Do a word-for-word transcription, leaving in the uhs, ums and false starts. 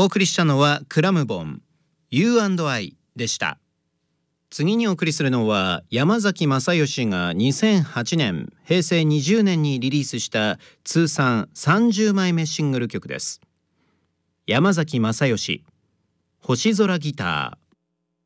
お送りしたのはクラムボン You and I でした。次にお送りするのは山崎正義がにせんはちねんへいせいにじゅうねんにリリースした通算さんじゅうまいめシングル曲です。山崎正義、星空ギター。